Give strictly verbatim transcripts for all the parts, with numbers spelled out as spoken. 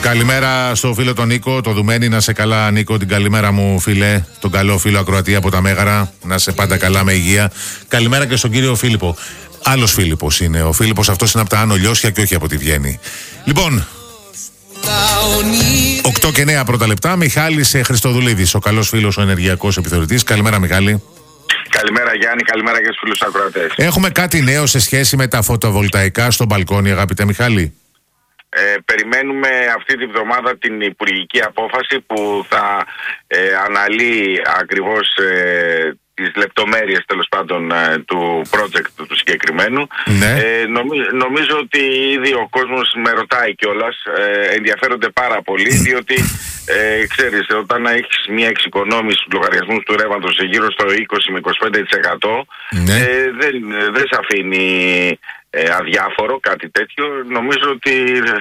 Καλημέρα στο φίλο τον Νίκο, το Δουμένη. Να σε καλά, Νίκο. Την καλημέρα μου, φίλε. Τον καλό φίλο ακροατή από τα Μέγαρα. Να σε πάντα καλά με υγεία. Καλημέρα και στον κύριο Φίλιππο. Άλλος Φίλιππος είναι. Ο Φίλιππος αυτός είναι από τα Άνω Λιώσια και όχι από τη Βιέννη. Λοιπόν, οκτώ και εννέα πρώτα λεπτά. Μιχάλης Χριστοδουλίδης, ο καλός φίλος, ο ενεργειακός επιθεωρητής. Καλημέρα, Μιχάλη. Καλημέρα, Γιάννη. Καλημέρα και στους φίλους ακροατές. Έχουμε κάτι νέο σε σχέση με τα φωτοβολταϊκά στο μπαλκόνι, αγαπητέ Μιχάλη? Ε, περιμένουμε αυτή τη βδομάδα την υπουργική απόφαση που θα ε, αναλύει ακριβώς ε, τις λεπτομέρειες, τέλος πάντων, ε, του project του συγκεκριμένου. Ναι. Ε, νομι, νομίζω ότι ήδη ο κόσμος με ρωτάει κιόλας, ε, ενδιαφέρονται πάρα πολύ, διότι ε, ξέρεις, όταν έχεις μια εξοικονόμηση στους λογαριασμούς του ρεύματος σε γύρω στο είκοσι με είκοσι πέντε τοις εκατό, ναι. ε, δεν, δεν σε αφήνει Ε, αδιάφορο κάτι τέτοιο. Νομίζω ότι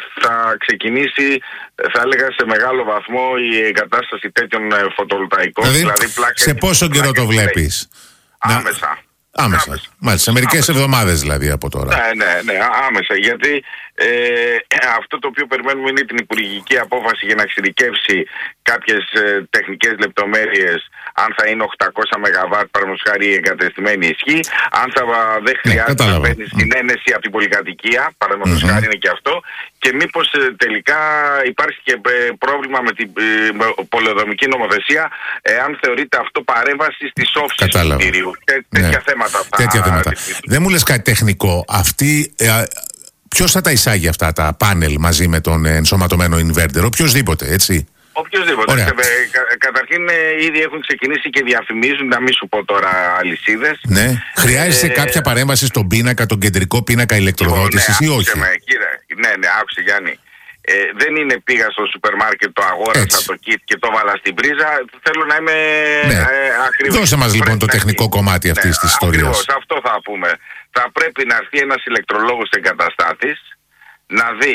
θα ξεκινήσει, θα έλεγα, σε μεγάλο βαθμό η εγκατάσταση τέτοιων φωτοβολταϊκών. Δηλαδή, δηλαδή πλάκες, σε πόσο καιρό το βλέπεις? Άμεσα. Να... Άμεσα. Άμεσα. Μάλιστα, σε μερικές άμεσα. εβδομάδες δηλαδή από τώρα. Ναι, ναι, ναι, άμεσα. Γιατί ε, αυτό το οποίο περιμένουμε είναι την υπουργική απόφαση για να εξειδικεύσει κάποιες ε, τεχνικές λεπτομέρειες, αν θα είναι οκτακόσια μεγαβάτ παραδείγματος χάρη η εγκατεστημένη ισχύ, αν θα δεν χρειάζεται ναι, να παίρνει συνένεση από την πολυκατοικία, παραδείγματος mm-hmm. χάρη είναι και αυτό, και μήπως ε, τελικά υπάρχει και ε, πρόβλημα με την ε, πολεοδομική νομοθεσία, εάν θεωρείται αυτό παρέμβαση στις όψεις του κτηρίου. Τέ, ναι. Τέτοια θέματα. Θα... τέτοια θέματα. Δεν μου λες κάτι τεχνικό. Αυτή... Ε, ποιος θα τα εισάγει αυτά τα πάνελ μαζί με τον ενσωματωμένο inverter? Οποιοσδήποτε, έτσι. Οποιοσδήποτε. Κα, καταρχήν ήδη έχουν ξεκινήσει και διαφημίζουν, να μην σου πω τώρα αλυσίδες. Ναι. Χρειάζεται ε, κάποια παρέμβαση στον πίνακα, τον κεντρικό πίνακα ηλεκτροδότησης, ναι, ή όχι? Με, κύριε, ναι, ναι, άκουσε, Γιάννη. Ε, δεν είναι πήγα στο σούπερ μάρκετ, το αγόρασα έτσι το kit και το βάλα στην πρίζα. Θέλω να είμαι ναι. ε, ακριβής. Δώσε μας λοιπόν το τεχνικό έρθει. κομμάτι αυτής ναι, της ιστορίας. Ακριβώς, αυτό θα πούμε. Θα πρέπει να έρθει ένας ηλεκτρολόγος εγκαταστάτης, να δει,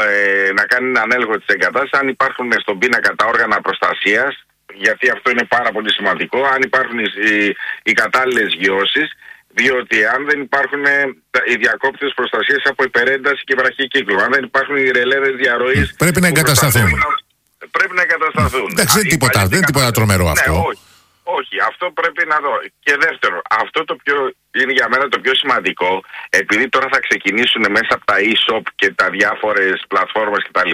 ε, να κάνει έναν έλεγχο της εγκατάστασης, αν υπάρχουν στον πίνακα τα όργανα προστασίας, γιατί αυτό είναι πάρα πολύ σημαντικό, αν υπάρχουν οι, οι, οι κατάλληλες γιώσεις, διότι αν δεν υπάρχουν οι διακόπτες προστασίας από υπερένταση και βραχή κύκλου, αν δεν υπάρχουν οι ρελέδες διαρροής, πρέπει να εγκατασταθούν. Πρέπει να εγκατασταθούν. Εντάξει, δεν τίποτα, δεν είναι τίποτα τρομερό αυτό. Ναι, όχι, όχι, αυτό πρέπει να δω. Και δεύτερο, αυτό το πιο είναι για μένα το πιο σημαντικό, επειδή τώρα θα ξεκινήσουν μέσα από τα e-shop και τα διάφορες πλατφόρμες κτλ.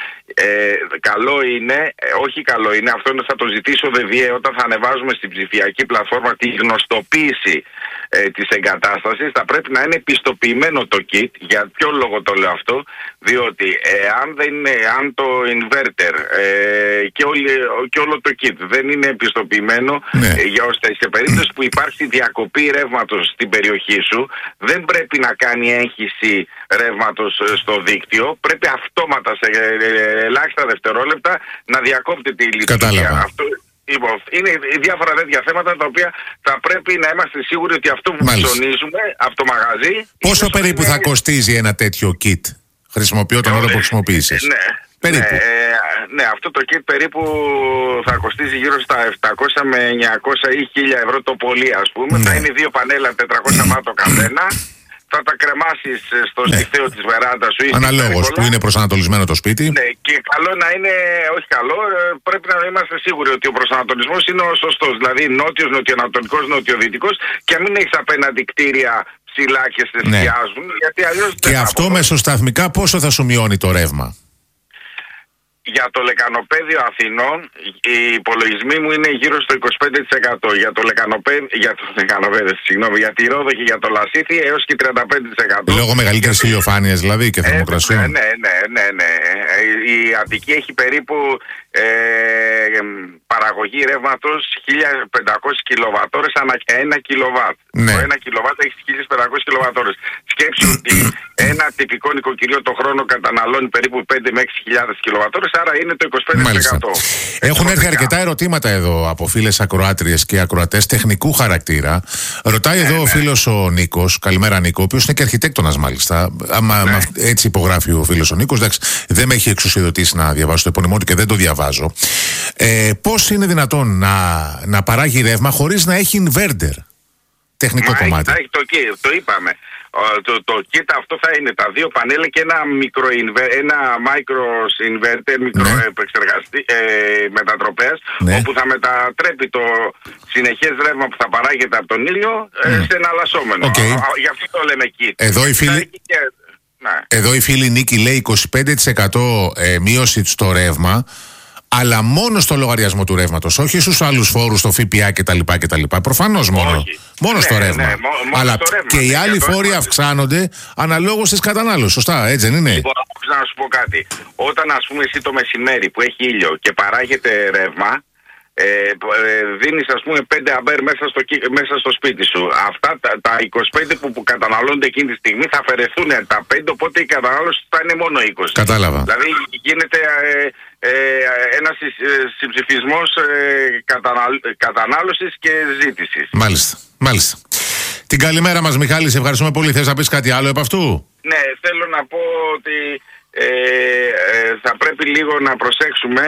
Ε, καλό είναι, ε, όχι καλό είναι, αυτό θα το ζητήσω ΔΕΔΙΕ όταν θα ανεβάζουμε στην ψηφιακή πλατφόρμα τη γνωστοποίηση ε, της εγκατάστασης. Θα πρέπει να είναι πιστοποιημένο το kit. Για ποιο λόγο το λέω αυτό? Διότι ε, αν, δεν είναι, αν το inverter ε, και, όλη, και όλο το kit δεν είναι πιστοποιημένο, ναι. ε, για ώστε σε περίπτωση που υπάρχει διακοπή ρεύματος στην περιοχή σου, δεν πρέπει να κάνει έγχυση ρεύματος στο δίκτυο, πρέπει αυτόματα σε ελάχιστα δευτερόλεπτα να διακόπτεται η λειτουργία. Αυτό, λοιπόν, είναι διάφορα τέτοια θέματα τα οποία θα πρέπει να είμαστε σίγουροι ότι αυτό που ψωνίζουμε από το μαγαζί... Πόσο περίπου είναι... θα κοστίζει ένα τέτοιο kit? Χρησιμοποιώ τον όρο που χρησιμοποίησες. Ναι. Περίπου. Ναι, ναι, αυτό το kit περίπου θα κοστίζει γύρω στα επτακόσια με εννιακόσια ή χίλια ευρώ το πολύ, ας πούμε. Ναι. Θα είναι δύο πανέλα τετρακόσια βατ το καθένα. Θα τα κρεμάσεις στο ναι. στιθέο της βεράντας σου. Αναλόγως που είναι προσανατολισμένο το σπίτι. Ναι, και καλό να είναι, όχι καλό, πρέπει να είμαστε σίγουροι ότι ο προσανατολισμός είναι ο σωστός. Δηλαδή νότιος, νοτιοανατολικός, νοτιοδυτικός, και μην έχεις απέναντι κτίρια ψηλά και σε θυσιάζουν. Ναι. Γιατί αλλιώς και αυτό μεσοσταθμικά πόσο θα σου μειώνει το ρεύμα? Για το λεκανοπέδιο Αθηνών οι υπολογισμοί μου είναι γύρω στο είκοσι πέντε τοις εκατό. Για το λεκανοπέδιο, για το λεκανοπέδιο, συγγνώμη, για τη Ρόδο και για το Λασίθι έως και τριάντα πέντε τοις εκατό. Λόγω μεγαλύτερης ηλιοφάνειας δηλαδή και θερμοκρασιών. Ε, ναι, ναι, ναι, ναι. Η Αττική έχει περίπου ε, παραγωγή ρεύματος χίλια πεντακόσιες κιλοβατόρες ανά ένα κιλοβάτ. Ναι. Το ένα κιλοβάτ έχει χίλιες πεντακόσιες κιλοβατόρες. Σκέψου ότι ένα τυπικό νοικοκυριό το χρόνο καταναλώνει περίπου πέντε με έξι χιλιάδες κιλοβατόρες, άρα είναι το είκοσι πέντε τοις εκατό. Μάλιστα. Έχουν έρθει αρκετά ερωτήματα εδώ από φίλες ακροάτριες και ακροατές τεχνικού χαρακτήρα. Ρωτάει ναι, εδώ ναι. ο φίλος ο Νίκος, καλημέρα Νίκο, ο οποίος είναι και αρχιτέκτονας μάλιστα. Άμα ναι. έτσι υπογράφει ο φίλος ο Νίκος, εντάξει, δεν με έχει εξουσιοδοτήσει να διαβάσω το επώνυμό του και δεν το διαβάζω. Ε, πώς είναι δυνατόν να, να παράγει ρεύμα χωρίς να έχει inverter? Τεχνικό Μα κομμάτι. έχει, έχει το, το είπαμε. το, το kit αυτό θα είναι τα δύο πανέλα και ένα μικρο ένα micro inverter, μικρο ναι. επεξεργαστή ε, μετατροπέας, ναι. όπου θα μετατρέπει το συνεχές ρεύμα που θα παράγεται από τον ήλιο ε, mm. σε εναλλασσόμενο. Okay. Γι' αυτό το λέμε kit. Εδώ η φίλη... Και... Ναι. Εδώ η φίλη Νίκη λέει είκοσι πέντε τοις εκατό ε, μείωση στο ρεύμα, αλλά μόνο στο λογαριασμό του ρεύματος, όχι στους άλλους φόρους, στο ΦΠΑ κτλ. κτλ. Προφανώς μόνο. Όχι. Μόνο ναι, στο ρεύμα. Ναι, μό, αλλά στο ρεύμα, και οι ναι, άλλοι φόροι αυξάνονται αναλόγως της κατανάλωσης. Σωστά, έτσι δεν είναι? Λοιπόν, να σου πω κάτι. Όταν, ας πούμε, εσύ το μεσημέρι που έχει ήλιο και παράγεται ρεύμα, Ε, δίνεις, ας πούμε, πέντε αμπέρ μέσα στο, μέσα στο σπίτι σου. Αυτά τα, τα είκοσι πέντε που, που καταναλώνται εκείνη τη στιγμή θα αφαιρεθούν τα πέντε, οπότε η κατανάλωση θα είναι μόνο είκοσι. Κατάλαβα. Δηλαδή γίνεται ε, ε, ένας ε, συμψηφισμός ε, καταναλ, κατανάλωσης και ζήτησης. Μάλιστα, μάλιστα. Την καλημέρα μας, Μιχάλη, σε ευχαριστούμε πολύ. Θες να πεις κάτι άλλο επ' αυτού? Ναι, θέλω να πω ότι ε, ε, θα πρέπει λίγο να προσέξουμε.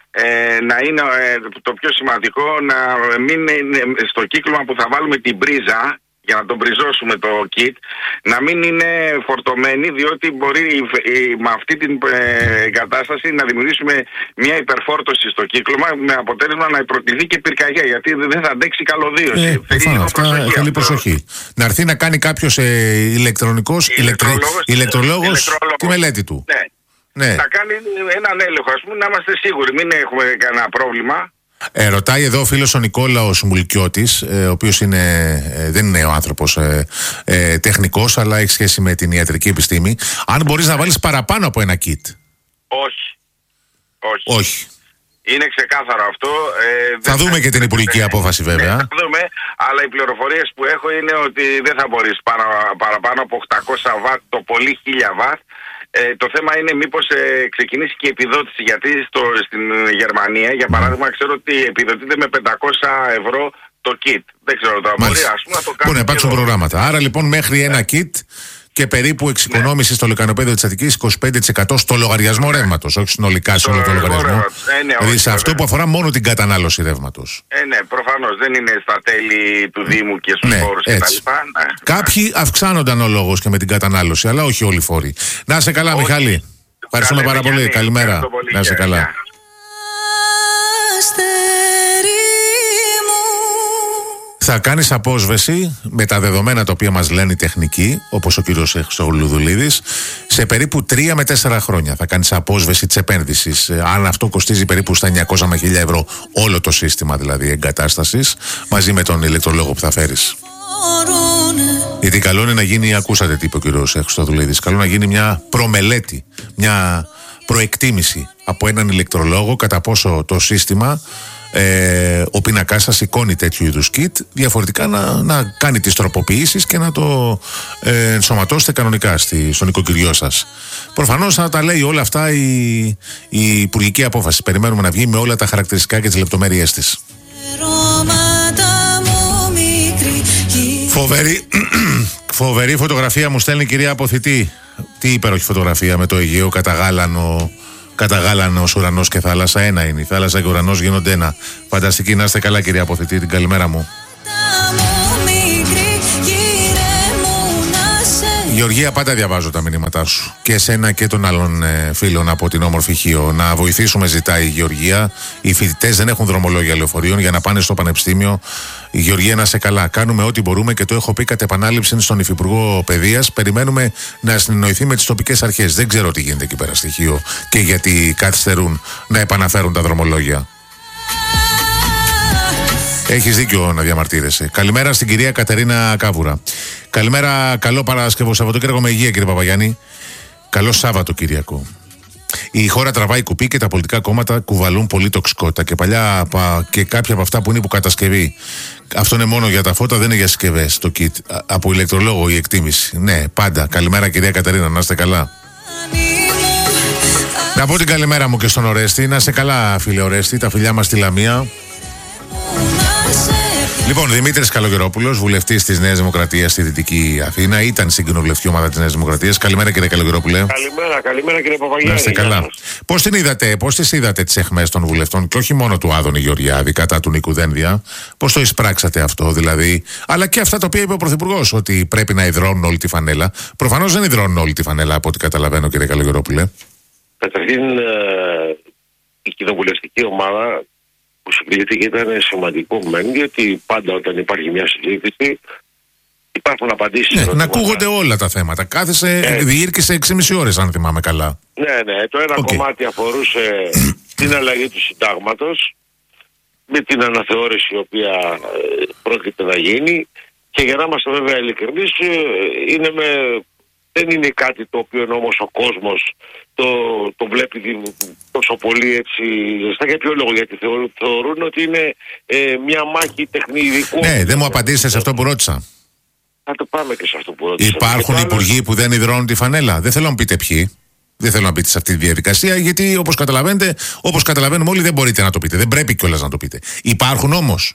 Ε, να είναι ε, το πιο σημαντικό να μην είναι στο κύκλωμα που θα βάλουμε την πρίζα για να τον πριζώσουμε το kit, να μην είναι φορτωμένη, διότι μπορεί ε, με αυτή την ε, κατάσταση να δημιουργήσουμε μια υπερφόρτωση στο κύκλωμα με αποτέλεσμα να προκληθεί και πυρκαγιά, γιατί δεν θα αντέξει καλωδίωση. Ε, θέλει αυτά, προσοχή, θέλει προσοχή. Να έρθει να κάνει κάποιος ε, ηλεκτρονικός ηλεκτρολόγος, ηλεκτρολόγος τη μελέτη του. Ναι. Ναι. Θα κάνει έναν έλεγχο, ας πούμε, να είμαστε σίγουροι, μην έχουμε κανένα πρόβλημα. Ε, ρωτάει εδώ ο φίλος ο Νικόλαος Μουλκιώτης, ε, ο οποίος είναι, ε, δεν είναι ο άνθρωπος ε, ε, τεχνικός, αλλά έχει σχέση με την ιατρική επιστήμη. Αν μπορείς να βάλεις παραπάνω από ένα kit. Όχι. Όχι. Όχι. Είναι ξεκάθαρο αυτό. Ε, θα δούμε και την υπουργική απόφαση βέβαια. Ναι, θα δούμε, αλλά οι πληροφορίες που έχω είναι ότι δεν θα μπορείς παρα, παραπάνω από οκτακόσια βατ, το πολύ χίλια βατ. Ε, το θέμα είναι μήπως ε, ξεκινήσει και η επιδότηση, γιατί στο, στην Γερμανία, για παράδειγμα, ξέρω ότι επιδοτείται με πεντακόσια ευρώ το kit. Δεν ξέρω τώρα, μπορεί, ας πούμε, να το κάνουμε. Μπορεί να υπάρξουν προγράμματα. Άρα λοιπόν μέχρι ένα kit και περίπου εξοικονόμηση ναι. στο λεκανοπέδιο της Αττικής είκοσι πέντε τοις εκατό στο λογαριασμό ναι. ρεύματος, όχι συνολικά σε όλο το λογαριασμό. Ε, ναι, δηλαδή σε αυτό που αφορά μόνο την κατανάλωση ρεύματος. Ε, ναι, προφανώς δεν είναι στα τέλη του Δήμου και στους ναι, φόρους κτλ. Ναι. Κάποιοι αυξάνονταν ο λόγος και με την κατανάλωση, αλλά όχι όλοι οι φόροι. Να είσαι καλά, όχι. Μιχάλη. Ευχαριστούμε πάρα πολύ. πολύ. Καλημέρα. Πολύ. Να είσαι καλά. Θα κάνεις απόσβεση με τα δεδομένα τα οποία μας λένε οι τεχνικοί, όπως ο κύριος Χρυστολουδουλίδης, σε περίπου τρία με τέσσερα χρόνια. Θα κάνεις απόσβεση της επένδυσης. Αν αυτό κοστίζει περίπου στα εννιακόσια με χίλια ευρώ, όλο το σύστημα δηλαδή εγκατάστασης, μαζί με τον ηλεκτρολόγο που θα φέρεις. Γιατί καλό είναι να γίνει, ακούσατε τι είπε ο κύριος Χρυστολουδουλίδης, καλό να γίνει μια προμελέτη, μια προεκτίμηση από έναν ηλεκτρολόγο κατά πόσο το σύστημα, Ε, ο πίνακάς σας σηκώνει τέτοιου είδους kit, διαφορετικά να, να κάνει τις τροποποιήσεις και να το ε, ενσωματώσετε κανονικά στη, στο νοικοκυριό σας. Προφανώς θα τα λέει όλα αυτά η, η υπουργική απόφαση. Περιμένουμε να βγει με όλα τα χαρακτηριστικά και τις λεπτομέρειές της. Φοβερή, φοβερή φωτογραφία μου στέλνει η κυρία Αποθητή. Τι υπέροχη φωτογραφία με το Αιγαίο καταγάλανο. Καταγάλανος ουρανός και θάλασσα, ένα είναι. Η θάλασσα και ο ουρανός γίνονται ένα. Φανταστική, να είστε καλά, κυρία Αποθητή, την καλημέρα μου. Γεωργία, πάντα διαβάζω τα μηνύματά σου. Και εσένα και των άλλων ε, φίλων από την όμορφη Χίο. Να βοηθήσουμε, ζητάει η Γεωργία. Οι φοιτητές δεν έχουν δρομολόγια λεωφορείων για να πάνε στο πανεπιστήμιο. Η Γεωργία, να είσαι καλά. Κάνουμε ό,τι μπορούμε και το έχω πει κατ' επανάληψη στον Υφυπουργό Παιδείας. Περιμένουμε να συνεννοηθεί με τις τοπικές αρχές. Δεν ξέρω τι γίνεται εκεί πέρα στη Χίο και γιατί καθυστερούν να επαναφέρουν τα δρομολόγια. Έχεις δίκιο να διαμαρτύρεσαι. Καλημέρα στην κυρία Κατερίνα Κάβουρα. Καλημέρα, καλό Παρασκευό Σαββατοκύριακο με υγεία, κύριε Παπαγιάννη. Καλό Σάββατο Κυριακό. Η χώρα τραβάει κουπί και τα πολιτικά κόμματα κουβαλούν πολύ τοξικότητα. Και παλιά και κάποια από αυτά που είναι υποκατασκευή. Αυτό είναι μόνο για τα φώτα, δεν είναι για συσκευές το kit. Από ηλεκτρολόγο η εκτίμηση. Ναι, πάντα. Καλημέρα κυρία Κατερίνα, να είστε καλά. Να πω την καλημέρα μου και στον Ορέστη. Να είστε καλά, φίλε Ορέστη, τα φιλιά μας στη Λαμία. Λοιπόν, Δημήτρης Καλογερόπουλος, βουλευτής της Νέας Δημοκρατίας στη Δυτική Αθήνα, ήταν στην κοινοβουλευτική ομάδα της Νέας Δημοκρατίας. Καλημέρα, κύριε Καλογερόπουλε. Καλημέρα, καλημέρα, κύριε Παπαγιάννη. Να είστε καλά. Πώς την είδατε, πώς τις είδατε τις αιχμές των βουλευτών και όχι μόνο του Άδωνη Γεωργιάδη κατά του Νίκου Δένδια? Πώς το εισπράξατε αυτό δηλαδή? Αλλά και αυτά τα οποία είπε ο Πρωθυπουργός, ότι πρέπει να υδρώνουν όλη τη φανέλα. Προφανώς δεν υδρώνουν όλη τη φανέλα από ό,τι καταλαβαίνω, κύριε Καλογερόπουλε. Καταρχήν, η κοινοβουλευτική ομάδα που συγκλήθηκε ήταν σημαντικό μεν, γιατί πάντα όταν υπάρχει μια συζήτηση υπάρχουν απαντήσεις. Ναι, να ακούγονται όλα τα θέματα. Κάθεσε, ε, διήρκησε έξι και μισή ώρες, αν θυμάμαι καλά. Ναι, ναι. Το ένα okay. κομμάτι αφορούσε την αλλαγή του συντάγματος με την αναθεώρηση η οποία ε, πρόκειται να γίνει, και για να είμαστε βέβαια ειλικρινείς, είναι με... δεν είναι κάτι το οποίο όμως ο κόσμος το, το βλέπει τόσο πολύ έτσι ζεστά. Για ποιο λόγο? Γιατί θεωρούν, θεωρούν ότι είναι ε, μια μάχη τεχνητικού. Ναι, δεν μου απαντήσετε σε αυτό που ρώτησα. Θα το πάμε και σε αυτό που ρώτησα. Υπάρχουν υπουργοί άλλο... που δεν υδρώνουν τη φανέλα. Δεν θέλω να μου πείτε ποιοι. Δεν θέλω να μπείτε σε αυτή τη διαδικασία, γιατί όπως καταλαβαίνετε, όπως καταλαβαίνουμε όλοι, δεν μπορείτε να το πείτε. Δεν πρέπει κιόλας να το πείτε. Υπάρχουν όμως.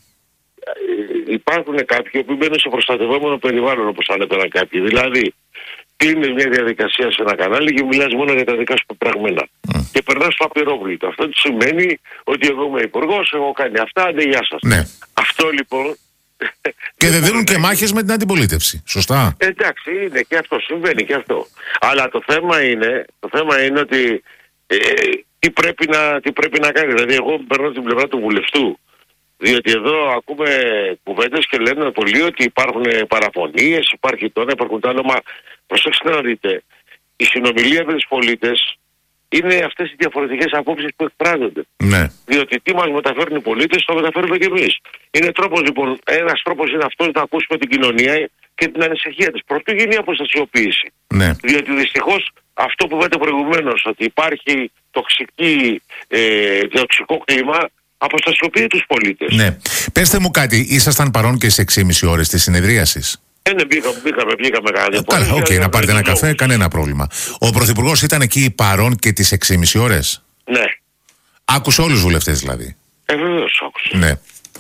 Υπάρχουν κάποιοι που μπαίνουν σε προστατευόμενο περιβάλλον, όπως ανέφεραν κάποιοι. Δηλαδή, κλείνει μια διαδικασία σε ένα κανάλι και μιλάς μόνο για τα δικά σου πεπραγμένα. Mm. Και περνάς στο απειρόβλητο. Αυτό τι σημαίνει? Ότι εγώ είμαι υπουργός, έχω κάνει αυτά, άντε γεια σας. Ναι. Αυτό λοιπόν. Και δεν δίνουν και μάχες με την αντιπολίτευση. Σωστά. Εντάξει, είναι και αυτό, συμβαίνει και αυτό. Αλλά το θέμα είναι, το θέμα είναι ότι ε, τι, πρέπει να, τι πρέπει να κάνει. Δηλαδή, εγώ περνώ την πλευρά του βουλευτού. Διότι εδώ ακούμε κουβέντες και λένε πολλοί ότι υπάρχουν παραφωνίες, υπάρχει το ένα, υπάρχουν τα άλλα. Μα προσέξτε να δείτε, η συνομιλία με τους πολίτες είναι αυτές οι διαφορετικές απόψεις που εκφράζονται. Ναι. Διότι τι μας μεταφέρουν οι πολίτες, το μεταφέρουμε και εμείς. Είναι τρόπος λοιπόν, ένας τρόπος είναι αυτός να ακούσουμε την κοινωνία και την ανησυχία της. Προτού γίνει η αποστασιοποίηση. Ναι. Διότι δυστυχώς αυτό που είπατε προηγουμένως, ότι υπάρχει τοξική, ε, τοξικό κλίμα, αποστασιοποιεί τους πολίτες. Ναι. Πέστε μου κάτι, ήσασταν παρόν και σε έξι και μισή ώρες της συνεδρίασης? Ε, ναι, μπήκαμε, μπήκαμε, μπήκαμε κανένα. Καλά, οκ, να πάρετε ένα καφέ, κανένα πρόβλημα. Ο Πρωθυπουργός ήταν εκεί παρόν και τις έξι και μισή ώρες? Ναι. Άκουσε όλους τους βουλευτές δηλαδή? Ε, βεβαίως άκουσε. Ναι.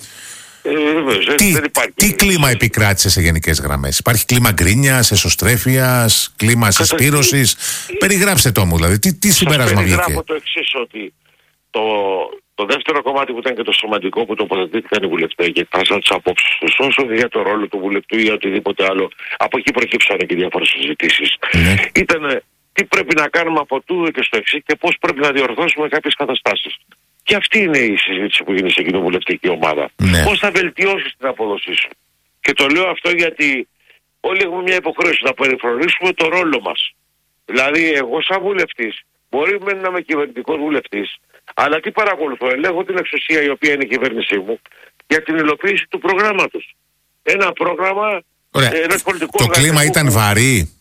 Ε, βεβαίως, τι, δεν υπάρχει. Τι κλίμα επικράτησε σε γενικές γραμμές? Υπάρχει κλίμα γκρίνιας, εσωστρέφειας, κλίμα συσπήρωσης? Περιγράψτε το μου δηλαδή, τι, τι συμπέρασμα βγήκε? Περιγράφω το εξής, ότι το, το δεύτερο κομμάτι που ήταν και το σημαντικό, που τοποθετήθηκαν οι βουλευτές και εκφράσαν τις απόψεις τους, όσο για το ρόλο του βουλευτού ή οτιδήποτε άλλο, από εκεί προκύψανε και διάφορες συζητήσεις. Ναι. Ήταν τι πρέπει να κάνουμε από τούδο και στο εξή και πώς πρέπει να διορθώσουμε κάποιες καταστάσεις. Και αυτή είναι η συζήτηση που γίνει σε κοινοβουλευτική ομάδα. Ναι. Πώς θα βελτιώσεις την απόδοσή σου. Και το λέω αυτό γιατί όλοι έχουμε μια υποχρέωση να περιφρονήσουμε το ρόλο μας. Δηλαδή, εγώ σαν βουλευτής, μπορεί να είμαι κυβερνητικός βουλευτής, αλλά τι παρακολουθώ? Ελέγχω την εξουσία, η οποία είναι η κυβέρνησή μου, για την υλοποίηση του προγράμματος. Ένα πρόγραμμα. Ένας πολιτικός. Το κλίμα ήταν βαρύ?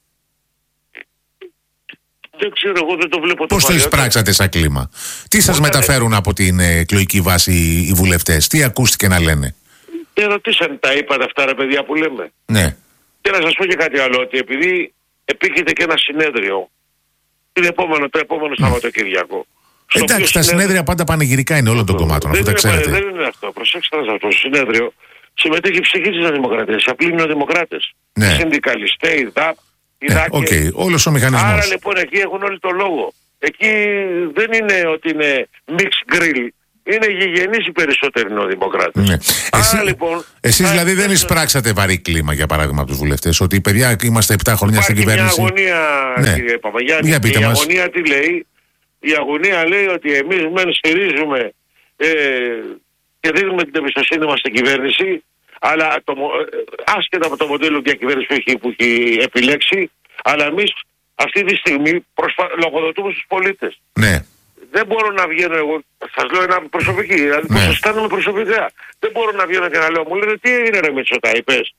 Δεν ξέρω, εγώ δεν το βλέπω. Πώς το εισπράξατε σαν κλίμα? Τι σας μεταφέρουν από την εκλογική βάση οι βουλευτές? Τι ακούστηκε να λένε? Δεν ρωτήσαν, τα είπατε αυτά ρε παιδιά που λέμε? Ναι. Και να σας πω και κάτι άλλο, ότι επειδή επίκειται και ένα συνέδριο την επόμενο, το επόμενο mm. Σαββατοκύριακο. Εντάξει, τα συνέδριο... συνέδρια πάντα πανηγυρικά είναι όλων των κομμάτων, αυτό τα ξέρετε. Δεν είναι αυτό. Προσέξτε να αυτό. Το συνέδριο συμμετέχει η ψυχή της Δημοκρατίας. Οι απλοί νεοδημοκράτες. Ναι. Οι συνδικαλιστές, οι ΔΑΠ. Ναι, οκ, okay. Όλος ο μηχανισμός. Άρα λοιπόν εκεί έχουν όλοι το λόγο. Εκεί δεν είναι ότι είναι mixed grill. Είναι γηγενείς οι περισσότεροι νεοδημοκράτες. Ναι. Άρα Εσύ, λοιπόν. Εσείς δηλαδή δεν εισπράξατε βαρύ κλίμα, για παράδειγμα, από τους βουλευτές? Ότι παιδιά, είμαστε επτά χρόνια στην κυβέρνηση. Υπάρχει μια αγωνία, ναι. Κύριε Παπαγιάννη. Για πείτε η μας. αγωνία τι λέει? Η αγωνία λέει ότι εμείς μεν στηρίζουμε ε, και δίνουμε την εμπιστοσύνη μας στην κυβέρνηση, αλλά το, άσχετα από το μοντέλο διακυβέρνηση που έχει, που έχει επιλέξει, αλλά εμείς αυτή τη στιγμή προσπα... λογοδοτούμε στους πολίτες. Ναι. Δεν μπορώ να βγαίνω εγώ, σας λέω ένα προσωπική, δηλαδή ναι. Πώς αισθάνομαι προσωπικά. Δεν μπορώ να βγαίνω και να λέω, μου λένε τι έγινε ρε Μητσοτά, είπες?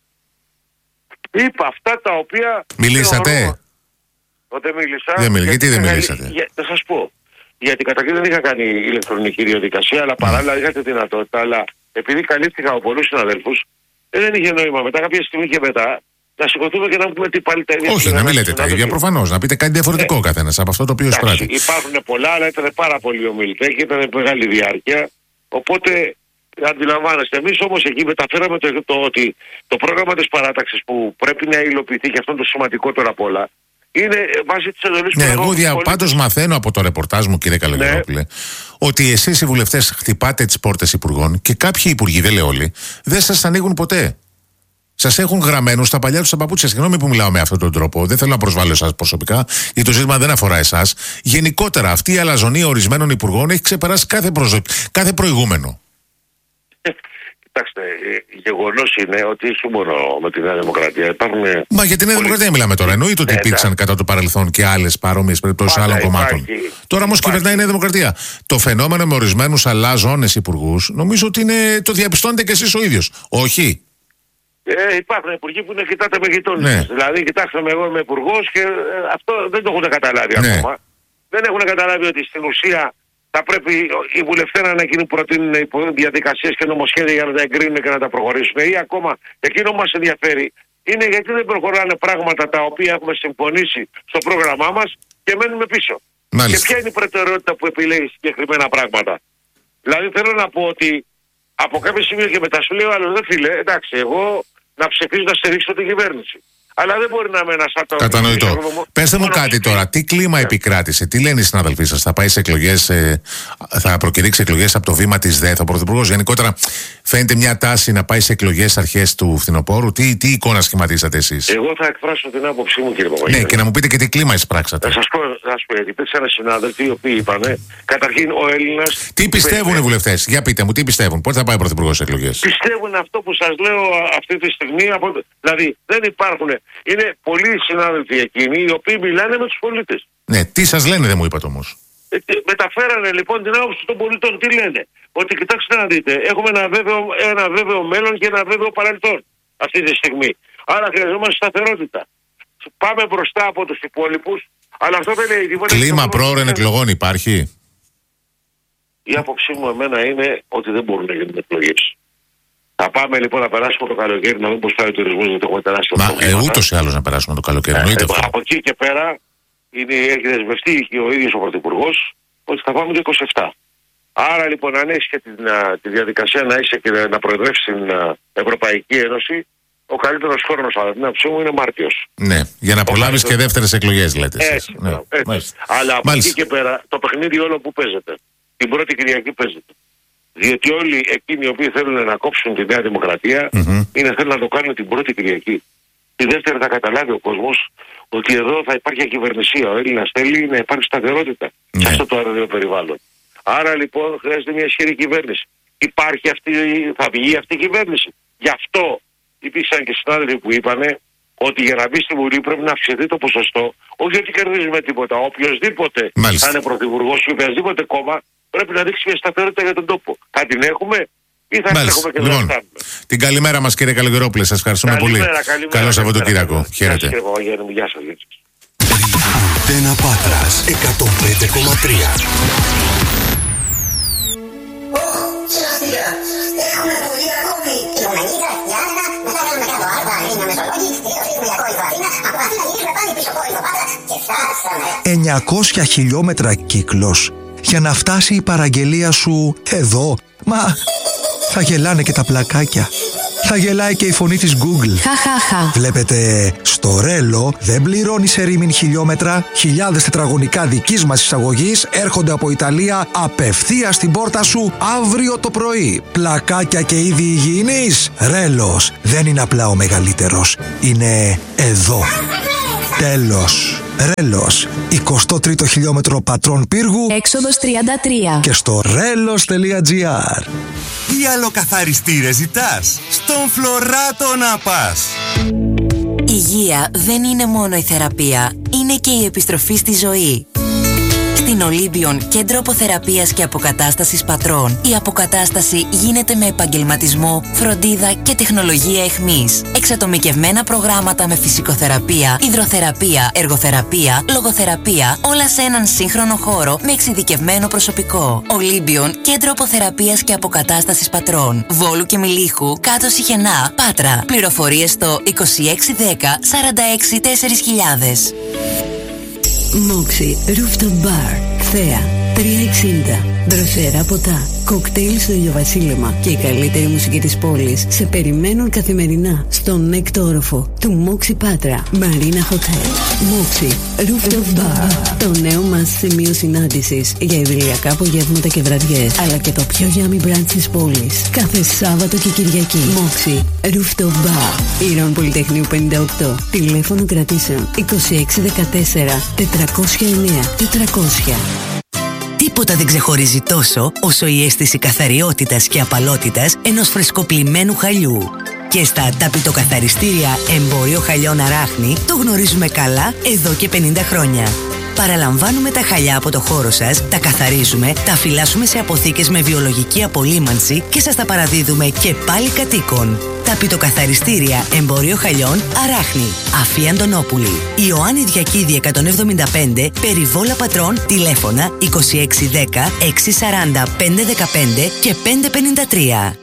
Είπα αυτά τα οποία... Μιλήσατε? Όταν μίλησα... Δεν μιλήσατε, γιατί δεν μιλήσατε? Για, θα σας πω. Γιατί καταρχήν δεν είχα κάνει ηλεκτρονική διαδικασία, αλλά παράλληλα είχα τη δυνατότητα, αλλά επειδή καλύφθηκα από πολλούς συναδέλφους, δεν είχε νόημα μετά κάποια στιγμή και μετά να σηκωθούμε και να πούμε τι πάλι τα ίδια. Όχι, να μην λέτε τα ίδια προφανώς, να πείτε κάτι διαφορετικό ο ε, καθένας από αυτό το οποίο εισπράττει. Υπάρχουν πολλά, αλλά ήταν πάρα πολύ ομιλητές και ήταν μεγάλη διάρκεια. Οπότε αντιλαμβάνεστε. Εμείς όμως εκεί μεταφέραμε το, το ότι το πρόγραμμα της παράταξης που πρέπει να υλοποιηθεί, και αυτό είναι το σημαντικότερο απ' όλα, είναι βάσει της εντολής ναι, που εγώ δια... πάντως μαθαίνω από το ρεπορτάζ μου, κύριε Καλογερόπουλε, ναι, ότι εσείς οι βουλευτές χτυπάτε τις πόρτες υπουργών και κάποιοι υπουργοί, δεν λέω όλοι, δεν σας ανοίγουν ποτέ. Σας έχουν γραμμένους στα παλιά τους τα παπούτσια. Συγγνώμη που μιλάω με αυτόν τον τρόπο. Δεν θέλω να προσβάλλω εσάς προσωπικά, γιατί το ζήτημα δεν αφορά εσάς. Γενικότερα, αυτή η αλαζονία ορισμένων υπουργών έχει ξεπεράσει κάθε, προσδο... κάθε προηγούμενο. Κοιτάξτε, γεγονός είναι ότι όχι μόνο με τη Νέα Δημοκρατία υπάρχουν. Μα για τη Νέα πολύ... Δημοκρατία μιλάμε τώρα. Εννοείται ότι υπήρξαν κατά το παρελθόν και άλλες παρόμοιες περιπτώσεις άλλων κομμάτων. Υπάρχει, τώρα όμως κυβερνάει η Νέα Δημοκρατία. Το φαινόμενο με ορισμένους αλάζονες υπουργούς, νομίζω ότι είναι... το διαπιστώνετε κι εσείς ο ίδιος. Όχι. Ε, υπάρχουν υπουργοί που είναι κοιτάτε με γειτόνες. Ναι. Δηλαδή, κοιτάξτε με, εγώ είμαι υπουργός και ε, αυτό δεν το έχουν καταλάβει ναι. ακόμα. Δεν έχουν καταλάβει ότι στην ουσία θα πρέπει οι βουλευτές να είναι εκείνοι που προτείνουν διαδικασίες και νομοσχέδια για να τα εγκρίνουν και να τα προχωρήσουν. Ή ακόμα, εκείνο που μας ενδιαφέρει είναι γιατί δεν προχωράνε πράγματα τα οποία έχουμε συμφωνήσει στο πρόγραμμά μας και μένουμε πίσω. Μάλιστα. Και ποια είναι η προτεραιότητα που επιλέγει συγκεκριμένα πράγματα. Δηλαδή, θέλω να πω ότι από κάποιο σημείο και μετά σου λέω, αλλά δεν φίλε, εντάξει, εγώ να ψηφίζω να στηρίξω την κυβέρνηση. Αλλά δεν μπορεί να είμαι ένας άτομο. Κατανοητό. Πέστε μου κάτι τώρα, τι κλίμα yeah. επικράτησε, τι λένε οι συνάδελφοί σας, θα πάει σε εκλογές, ε, θα προκηρύξει εκλογές από το βήμα της ΔΕΘ ο Πρωθυπουργός? Γενικότερα φαίνεται μια τάση να πάει σε εκλογές αρχές του φθινοπόρου. Τι, τι εικόνα σχηματίσατε εσείς? Εγώ θα εκφράσω την άποψή μου, κύριε Παπαγιάννη. Ναι, και να μου πείτε και τι κλίμα εισπράξατε. Θα σας πω, θα σας πω, γιατί υπήρξαν συνάδελφοι οι οποίοι είπαν, καταρχήν ο Έλληνας. Τι πιστεύουν οι βουλευτές, για πείτε μου, τι πιστεύουν, πότε θα πάει ο Πρωθυπουργός σε εκλογές? Πιστεύουν αυτό που σας λέω αυτή τη στιγμή, από... δηλαδή δεν υπάρχουν. Είναι πολλοί συνάδελφοι εκείνοι οι οποίοι μιλάνε με τους πολίτες. Ναι, τι σας λένε, δεν μου είπατε όμως. Ε, μεταφέρανε λοιπόν την άποψη των πολιτών. Τι λένε? Ότι κοιτάξτε να δείτε, έχουμε ένα βέβαιο, ένα βέβαιο μέλλον και ένα βέβαιο παρελθόν αυτή τη στιγμή. Άρα χρειαζόμαστε σταθερότητα. Πάμε μπροστά από τους υπόλοιπους, αλλά αυτό δεν λέει τίποτα. Κλίμα πρόωρων εκλογών υπάρχει? Η άποψή μου εμένα είναι ότι δεν μπορούν να γίνουν εκλογές. Θα πάμε λοιπόν να περάσουμε το καλοκαίρι, να μην προστάει ο τουρισμός, γιατί έχουμε τεράστια προβλήματα. Μα ε, ούτως ή άλλως να περάσουμε το καλοκαίρι. Ε, ε, από εκεί και πέρα είναι, έχει δεσμευτεί και ο ίδιος ο Πρωθυπουργός ότι θα πάμε το είκοσι επτά. Άρα λοιπόν, αν έχει και τη, τη διαδικασία να είσαι και να προεδρεύσει την Ευρωπαϊκή Ένωση, ο καλύτερος χρόνος από την άποψή μου είναι Μάρτιος. Ναι, για να απολαύεις και δεύτερες εκλογές, λέτε εσείς. Έτσι, ναι. έτσι. Αλλά από Μάλιστα. εκεί και πέρα το παιχνίδι όλο που παίζεται. Την πρώτη Κυριακή παίζεται. Διότι όλοι εκείνοι οι οποίοι θέλουν να κόψουν τη Νέα Δημοκρατία mm-hmm. είναι θέλουν να το κάνουν την πρώτη Κυριακή. Τη δεύτερη θα καταλάβει ο κόσμος ότι εδώ θα υπάρχει ακυβερνησία. Ο Έλληνας θέλει να υπάρχει σταθερότητα mm-hmm. σε αυτό το αρρωδίο περιβάλλον. Άρα λοιπόν χρειάζεται μια ισχυρή κυβέρνηση. Υπάρχει αυτή, θα βγει αυτή η κυβέρνηση. Γι' αυτό υπήρξαν και συνάδελφοι που είπανε ότι για να μπει στη Βουλή πρέπει να αυξηθεί το ποσοστό. Όχι ότι κερδίζουμε τίποτα. Οποιοςδήποτε θα είναι πρωθυπουργός ή οποιασδήποτε κόμμα πρέπει να δείξει μια σταθερότητα για τον τόπο. Θα την έχουμε ή θα την έχουμε και δεν λοιπόν, θα κάνουμε. Την καλημέρα μας, κύριε Καλογερόπουλε, σας ευχαριστούμε καλημέρα, πολύ. Καλημέρα, Καλό Σαββατοκύριακο. Χαίρετε. Γεια σας. Αντένα Πάτρας εκατόν πέντε κόμμα τρία. εννιακόσια χιλιόμετρα κύκλος για να φτάσει η παραγγελία σου εδώ. Μα θα γελάνε και τα πλακάκια. Θα γελάει και η φωνή της Google. Χαχαχα. Βλέπετε, στο Ρέλο δεν πληρώνει σε ρήμην χιλιόμετρα. Χιλιάδες τετραγωνικά δικής μας εισαγωγής έρχονται από Ιταλία απευθείας στην πόρτα σου αύριο το πρωί. Πλακάκια και είδη υγιεινής. Ρέλος δεν είναι απλά ο μεγαλύτερος. Είναι εδώ. Τέλος. Ρέλος, εικοστό τρίτο χιλιόμετρο Πατρών Πύργου, έξοδος τριάντα τρία. Και στο ρέλος τελεία τζι άρ. Τι άλλο καθαριστήρε ζητάς? Στον Φλωράτο να πας. Υγεία δεν είναι μόνο η θεραπεία, είναι και η επιστροφή στη ζωή. Στην Ολύμπιον, κέντρο αποθεραπείας και αποκατάστασης πατρών, η αποκατάσταση γίνεται με επαγγελματισμό, φροντίδα και τεχνολογία εχμής. Εξατομικευμένα προγράμματα με φυσικοθεραπεία, υδροθεραπεία, εργοθεραπεία, λογοθεραπεία, όλα σε έναν σύγχρονο χώρο με εξειδικευμένο προσωπικό. Ολύμπιον, κέντρο αποθεραπείας και αποκατάστασης πατρών. Βόλου και Μιλίχου, κάτω Σιχενά, Πάτρα. Πληροφορίες στο είκοσι έξι δέκα σαράντα έξι τέσσερις χιλιάδες. Moxie Rooftop Bar, Θέα. τριακόσια εξήντα. Δροσερά ποτά, κοκτέιλ στο ηλιοβασίλεμα και η καλύτερη μουσική της πόλης σε περιμένουν καθημερινά στον έκτο όροφο του Μόξι Πάτρα Marina Hotel. Μόξι Rooftop Bar. Το νέο μας σημείο συνάντησης για ιδηλιακά απογεύματα και βραδιές, αλλά και το πιο yummy brunch της πόλης. Κάθε Σάββατο και Κυριακή. Μόξι Rooftop Bar. Ήρων Πολυτεχνείου πενήντα οκτώ. Τηλέφωνο κρατήσεων είκοσι έξι δεκατέσσερα τετρακόσια εννέα τετρακόσια. Τίποτα δεν ξεχωρίζει τόσο όσο η αίσθηση καθαριότητας και απαλότητας ενός φρεσκοπλημμένου χαλιού. Και στα ταπητοκαθαριστήρια Εμπόριο Χαλιών Αράχνη το γνωρίζουμε καλά εδώ και πενήντα χρόνια. Παραλαμβάνουμε τα χαλιά από το χώρο σας, τα καθαρίζουμε, τα φυλάσσουμε σε αποθήκες με βιολογική απολύμανση και σας τα παραδίδουμε και πάλι κατοίκων. Ταπητοκαθαριστήρια Εμπόριο Χαλιών Αράχνη. Αφή Αντωνόπουλη. Ιωάννη Διακίδη εκατόν εβδομήντα πέντε, Περιβόλα Πατρών, τηλέφωνα είκοσι έξι δέκα έξι σαράντα πέντε δεκαπέντε και πέντε πενήντα τρία.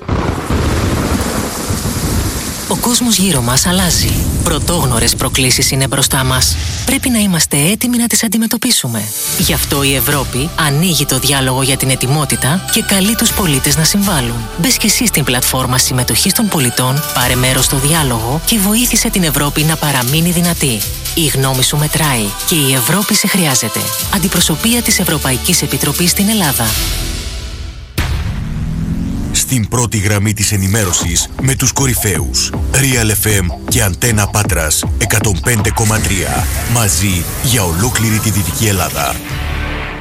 Ο κόσμος γύρω μας αλλάζει. Πρωτόγνωρες προκλήσεις είναι μπροστά μας. Πρέπει να είμαστε έτοιμοι να τις αντιμετωπίσουμε. Γι' αυτό η Ευρώπη ανοίγει το διάλογο για την ετοιμότητα και καλεί τους πολίτες να συμβάλλουν. Μπες και εσύ στην πλατφόρμα συμμετοχής των πολιτών, πάρε μέρος στο διάλογο και βοήθησε την Ευρώπη να παραμείνει δυνατή. Η γνώμη σου μετράει και η Ευρώπη σε χρειάζεται. Αντιπροσωπεία της Ευρωπαϊκής Επιτροπής στην Ελλάδα. Στην πρώτη γραμμή της ενημέρωσης με τους κορυφαίους Real εφ εμ και Αντένα Πάτρας εκατόν πέντε κόμμα τρία. Μαζί για ολόκληρη τη Δυτική Ελλάδα.